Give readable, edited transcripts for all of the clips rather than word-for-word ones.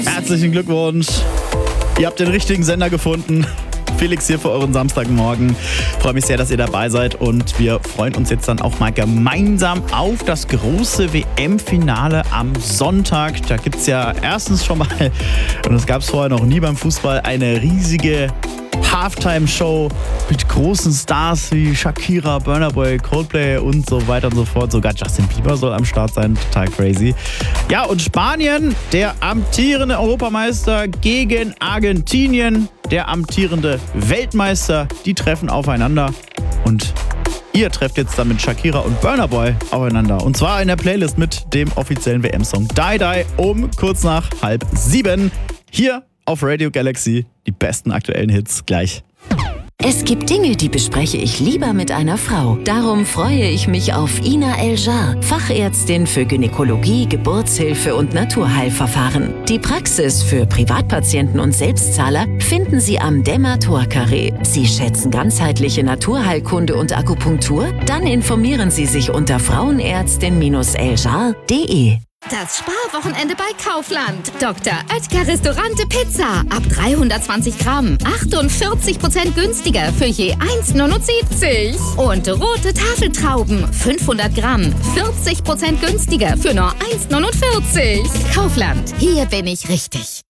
Herzlichen Glückwunsch. Ihr habt den richtigen Sender gefunden. Felix hier für euren Samstagmorgen. Freue mich sehr, dass ihr dabei seid und wir freuen uns jetzt dann auch mal gemeinsam auf das große WM-Finale am Sonntag. Da gibt es ja erstens schon mal, und das gab es vorher noch nie beim Fußball, eine riesige Halftime-Show mit großen Stars wie Shakira, Burna Boy, Coldplay und so weiter und so fort. Sogar Justin Bieber soll am Start sein. Total crazy. Ja, und Spanien, der amtierende Europameister gegen Argentinien, der amtierende Weltmeister. Die treffen aufeinander und ihr trefft jetzt dann mit Shakira und Burna Boy aufeinander. Und zwar in der Playlist mit dem offiziellen WM-Song Die Die um kurz nach 6:30. Hier auf Radio Galaxy. Die besten aktuellen Hits gleich. Es gibt Dinge, die bespreche ich lieber mit einer Frau. Darum freue ich mich auf Ina El-Jar, Fachärztin für Gynäkologie, Geburtshilfe und Naturheilverfahren. Die Praxis für Privatpatienten und Selbstzahler finden Sie am Demator-Carré. Sie schätzen ganzheitliche Naturheilkunde und Akupunktur? Dann informieren Sie sich unter frauenärztin-eljar.de. Das Sparwochenende bei Kaufland. Dr. Oetker Restaurante Pizza. Ab 320 Gramm. 48% günstiger für je 1,79. Und rote Tafeltrauben. 500 Gramm. 40% günstiger für nur 1,49. Kaufland. Hier bin ich richtig.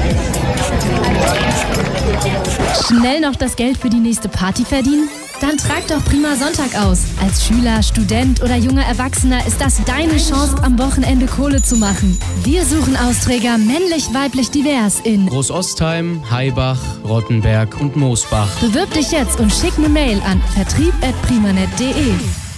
Schnell noch das Geld für die nächste Party verdienen? Dann trag doch Prima Sonntag aus. Als Schüler, Student oder junger Erwachsener ist das deine Chance, am Wochenende Kohle zu machen. Wir suchen Austräger männlich, weiblich, divers in Großostheim, Haibach, Rottenberg und Moosbach. Bewirb dich jetzt und schick eine Mail an vertrieb@primanet.de.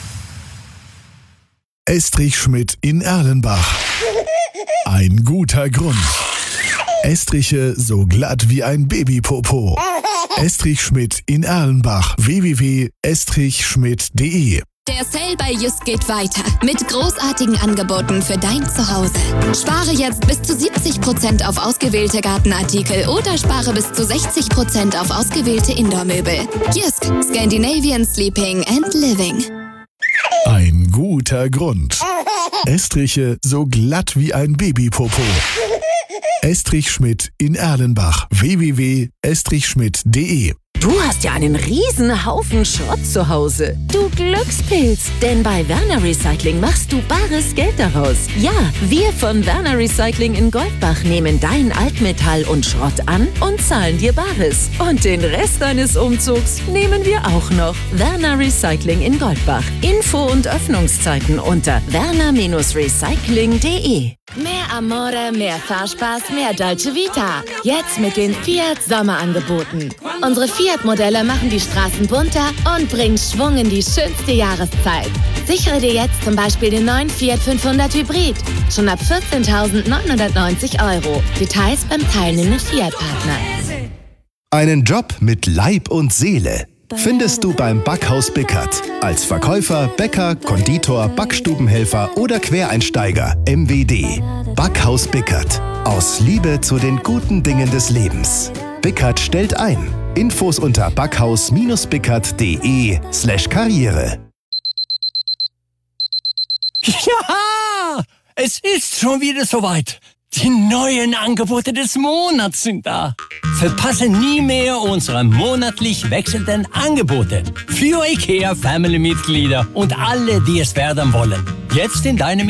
Estrich Schmidt in Erlenbach. Ein guter Grund. Estriche so glatt wie ein Babypopo. Estrich Schmidt in Erlenbach. www.estrichschmidt.de. Der Sale bei Just geht weiter mit großartigen Angeboten für dein Zuhause. Spare jetzt bis zu 70% auf ausgewählte Gartenartikel oder spare bis zu 60% auf ausgewählte Indoor-Möbel. Just, Scandinavian Sleeping and Living. Ein guter Grund. Estriche so glatt wie ein Babypopo. Estrich Schmidt in Erlenbach. www.estrichschmidt.de. Du hast ja einen riesen Haufen Schrott zu Hause. Du Glückspilz. Denn bei Werner Recycling machst du bares Geld daraus. Ja, wir von Werner Recycling in Goldbach nehmen dein Altmetall und Schrott an und zahlen dir Bares. Und den Rest deines Umzugs nehmen wir auch noch. Werner Recycling in Goldbach. Info und Öffnungszeiten unter werner-recycling.de. Mehr Amore, mehr Fahrspaß, mehr Dolce Vita. Jetzt mit den Fiat Sommerangeboten. Unsere Fiat-Modelle machen die Straßen bunter und bringen Schwung in die schönste Jahreszeit. Sichere dir jetzt zum Beispiel den neuen Fiat 500 Hybrid. Schon ab 14.990 €. Details beim teilnehmenden Fiat-Partner. Einen Job mit Leib und Seele findest du beim Backhaus Bickert. Als Verkäufer, Bäcker, Konditor, Backstubenhelfer oder Quereinsteiger. MWD. Backhaus Bickert. Aus Liebe zu den guten Dingen des Lebens. Bickert stellt ein. Infos unter backhaus-bickert.de/Karriere. Ja, es ist schon wieder soweit. Die neuen Angebote des Monats sind da. Verpasse nie mehr unsere monatlich wechselnden Angebote für IKEA Family-Mitglieder und alle, die es werden wollen. Jetzt in deinem